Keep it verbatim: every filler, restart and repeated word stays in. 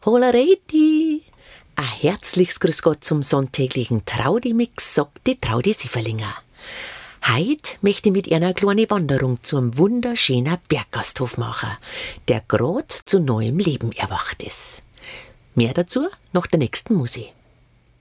Holareti! Ein herzliches Grüß Gott zum sonntäglichen Traudi-Mix, sagt die Traudi Sieferlinger. Heut möchte ich mit einer kleinen Wanderung zum wunderschönen Berggasthof machen, der grad zu neuem Leben erwacht ist. Mehr dazu nach der nächsten Musik.